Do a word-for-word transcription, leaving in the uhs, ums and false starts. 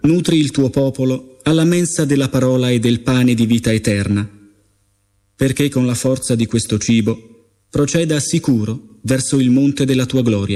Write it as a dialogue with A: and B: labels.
A: nutri il tuo popolo alla mensa della parola e del pane di vita eterna, perché con la forza di questo cibo proceda sicuro verso il monte della tua gloria.